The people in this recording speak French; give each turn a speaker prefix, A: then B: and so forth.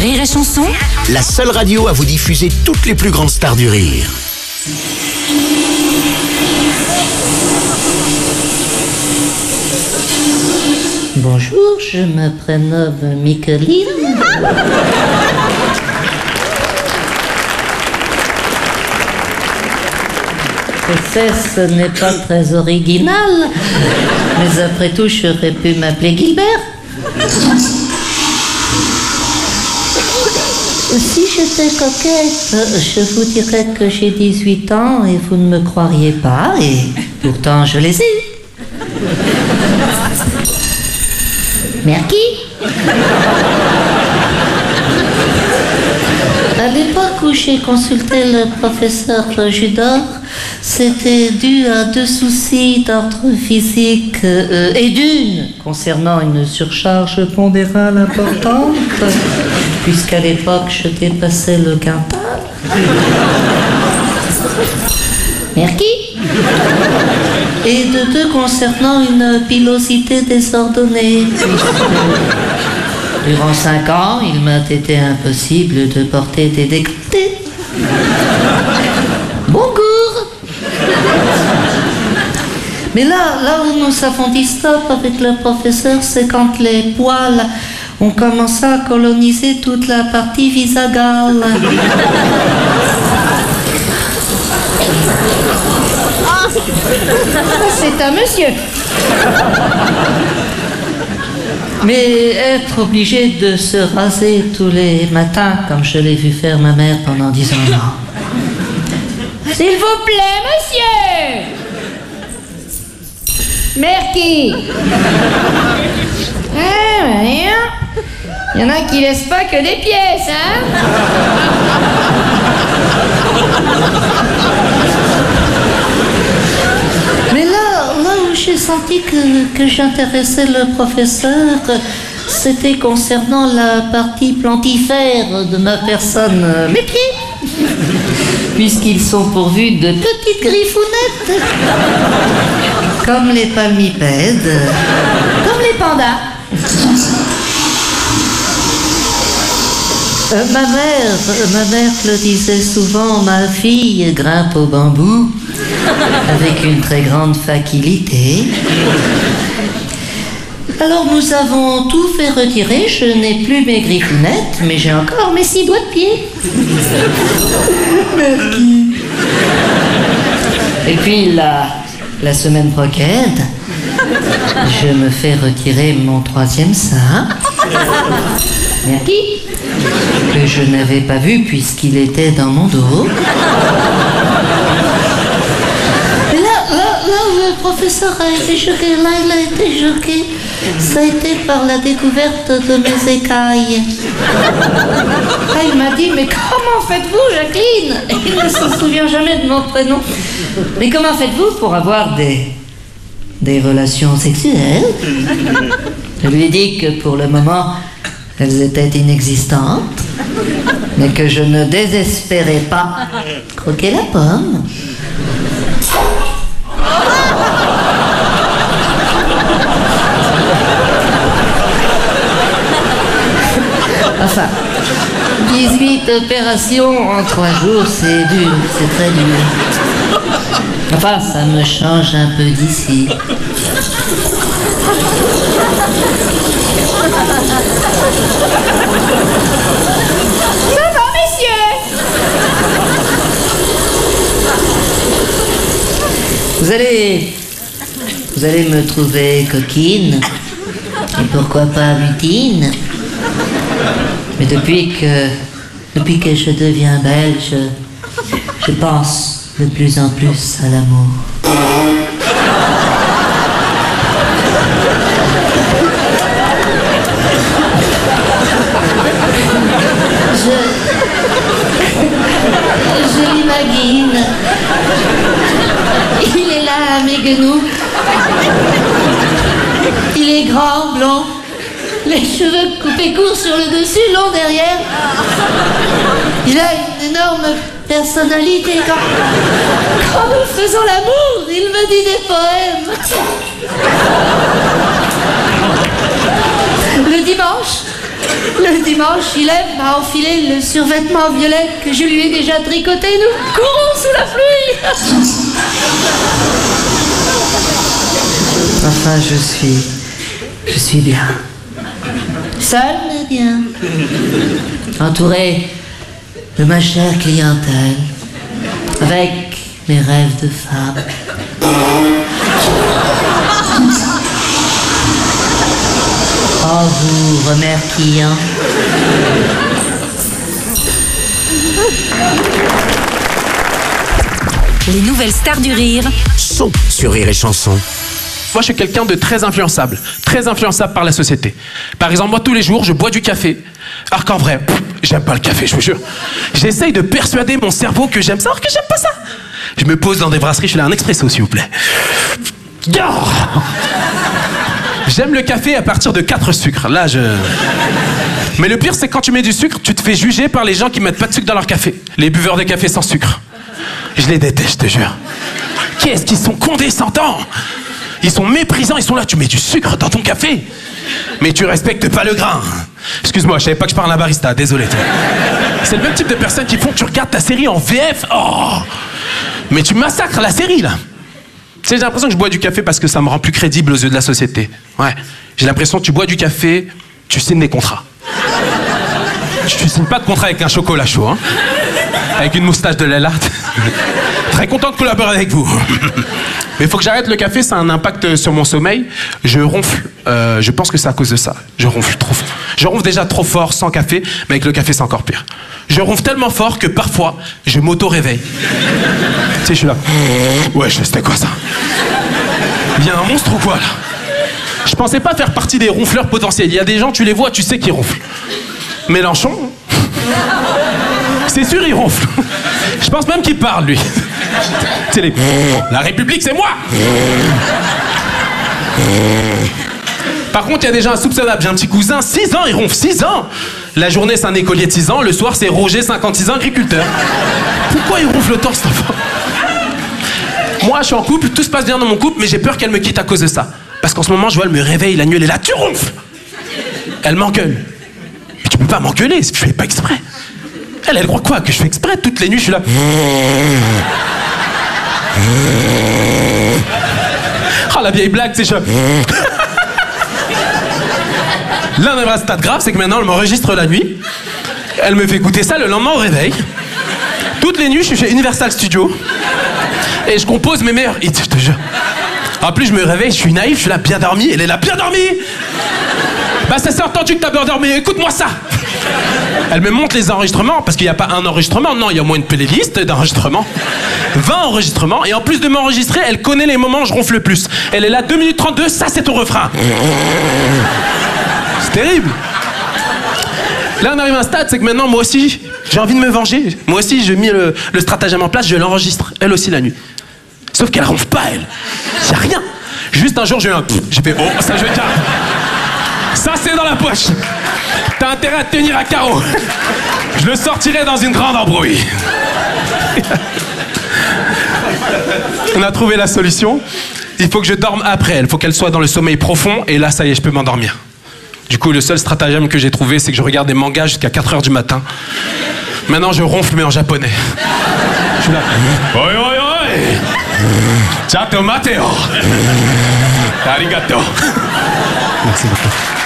A: Rire et Chanson,
B: La seule radio à vous diffuser toutes les plus grandes stars du rire.
C: Bonjour, je me prénomme Micheline. Je sais, ce n'est pas très original, mais après tout, j'aurais pu m'appeler Gilbert. Si j'étais coquette, je vous dirais que j'ai 18 ans et vous ne me croiriez pas, et pourtant je les ai eus. Merci. À l'époque où j'ai consulté le professeur Judor, c'était dû à 2 soucis d'ordre physique et d'une concernant une surcharge pondérale importante, puisqu'à l'époque je dépassais le quintal. Merci. Et de 2 concernant une pilosité désordonnée, puisque durant 5 ans, il m'a été impossible de porter des décolletés. Bonjour. Mais là où nous avons dit stop avec le professeur, c'est quand les poils ont commencé à coloniser toute la partie visagale.
D: C'est un monsieur.
C: Mais être obligé de se raser tous les matins, comme je l'ai vu faire ma mère pendant 10 ans, non.
D: S'il vous plaît, monsieur. Merci. Il y en a qui laissent pas que des pièces, hein.
C: Mais là où j'ai senti que j'intéressais le professeur, c'était concernant la partie plantifère de ma personne, mes pieds, puisqu'ils sont pourvus de petites griffounettes, comme les palmipèdes,
D: Comme les pandas.
C: Ma mère le disait souvent, ma fille grimpe au bambou avec une très grande facilité. Alors nous avons tout fait retirer, je n'ai plus mes griffounettes, mais j'ai encore mes 6 doigts de pied. Merci. Et puis la semaine prochaine, je me fais retirer mon 3e sein. Merci. Que je n'avais pas vu puisqu'il était dans mon dos. Et là où le professeur a été choqué, il a été choqué, ça a été par la découverte de mes écailles.
D: Il m'a dit, mais comment faites-vous, Jacqueline?
C: Il ne se souvient jamais de mon prénom. Mais comment faites-vous pour avoir des relations sexuelles? Je lui ai dit que pour le moment, elles étaient inexistantes, mais que je ne désespérais pas croquer la pomme. Enfin, 18 opérations en 3 jours, c'est dur, c'est très dur. Enfin, ça me change un peu d'ici.
D: Ça va, messieurs?
C: Vous allez me trouver coquine, et pourquoi pas lutine. Mais depuis que je deviens belle, je pense de plus en plus à l'amour. Je l'imagine. Il est là à mes genoux. Il est grand, blond. Les cheveux coupés courts sur le dessus, longs derrière. Il a une énorme personnalité. Quand nous faisons l'amour, il me dit des poèmes. Le dimanche, Le dimanche, il m'a enfilé le survêtement violet que je lui ai déjà tricoté. Nous courons sous la pluie. Enfin, je suis bien. Seul, mais bien. Entouré de ma chère clientèle, avec mes rêves de femme. En vous remerciant.
A: Les nouvelles stars du rire
B: Sont sur Rire et Chanson.
E: Moi, je suis quelqu'un de très influençable par la société. Par exemple, moi, tous les jours, je bois du café. Alors qu'en vrai, j'aime pas le café, je vous jure. J'essaye de persuader mon cerveau que j'aime ça, alors que j'aime pas ça. Je me pose dans des brasseries, je fais un expresso, s'il vous plaît. J'aime le café à partir de 4 sucres. Là, Mais le pire, c'est quand tu mets du sucre, tu te fais juger par les gens qui mettent pas de sucre dans leur café. Les buveurs de café sans sucre. Je les déteste, je te jure. Qu'est-ce qu'ils sont condescendants! Ils sont méprisants, ils sont là, tu mets du sucre dans ton café. Mais tu respectes pas le grain. Excuse-moi, je savais pas que je parle à un barista, désolé. C'est le même type de personnes qui font que tu regardes ta série en VF. Oh! Mais tu massacres la série, là. Tu sais, j'ai l'impression que je bois du café parce que ça me rend plus crédible aux yeux de la société. Ouais. J'ai l'impression que tu bois du café, tu signes des contrats. Tu signes pas de contrat avec un chocolat chaud, hein. Avec une moustache de Lellart. Très content de collaborer avec vous. Mais il faut que j'arrête le café, ça a un impact sur mon sommeil. Je ronfle. Je pense que c'est à cause de ça. Je ronfle trop fort. Je ronfle déjà trop fort sans café, mais avec le café, c'est encore pire. Je ronfle tellement fort que parfois, je m'auto-réveille. Tu sais, je suis là. Ouais, c'était quoi ça? Il y a un monstre ou quoi, là? Je pensais pas faire partie des ronfleurs potentiels. Il y a des gens, tu les vois, tu sais qu'ils ronflent. Mélenchon, c'est sûr, il ronfle. Je pense même qu'il parle, lui. C'est les... La République, c'est moi. Par contre, il y a des gens insoupçonnables. J'ai un petit cousin, 6 ans, il ronfle, 6 ans. La journée, c'est un écolier de 6 ans. Le soir, c'est Roger, 56 ans, agriculteur. Pourquoi il ronfle autant, cet enfant? Moi, je suis en couple, tout se passe bien dans mon couple, mais j'ai peur qu'elle me quitte à cause de ça. Parce qu'en ce moment, je vois, elle me réveille la nuit, elle est là, tu ronfles. Elle m'engueule. Mais tu peux pas m'engueuler, je fais pas exprès. Elle croit quoi? Que je fais exprès? Toutes les nuits, je suis là. Oh, la vieille blague, c'est ça. Là, on est à un stade grave, c'est que maintenant, elle m'enregistre la nuit. Elle me fait écouter ça le lendemain au réveil. Toutes les nuits, je suis chez Universal Studios. Et je compose mes meilleurs hits, je te jure. En plus, je me réveille, je suis naïf, je suis là, bien dormi. Elle est là, bien dormi. Bah, ça s'est entendu que t'as bien dormi, écoute-moi ça. Elle me montre les enregistrements, parce qu'il n'y a pas un enregistrement, non, il y a au moins une playlist d'enregistrements. 20 enregistrements, et en plus de m'enregistrer, elle connaît les moments où je ronfle le plus. Elle est là, 2 minutes 32, ça c'est ton refrain. C'est terrible. Là, on arrive à un stade, c'est que maintenant, moi aussi, j'ai envie de me venger. Moi aussi, j'ai mis le stratagème en place, je l'enregistre, elle aussi, la nuit. Sauf qu'elle ronfle pas, elle. Y a rien. Juste un jour, j'ai eu un... J'ai fait, oh, ça je garde. Ça, c'est dans la poche. T'as intérêt à te tenir à carreau. Je le sortirai dans une grande embrouille. On a trouvé la solution. Il faut que je dorme après elle. Il faut qu'elle soit dans le sommeil profond. Et là, ça y est, je peux m'endormir. Du coup, le seul stratagème que j'ai trouvé, c'est que je regarde des mangas jusqu'à 4h du matin. Maintenant, je ronfle, mais en japonais. Je suis là. Oi, oi, oi. Chato mateo. Arigato. Merci beaucoup.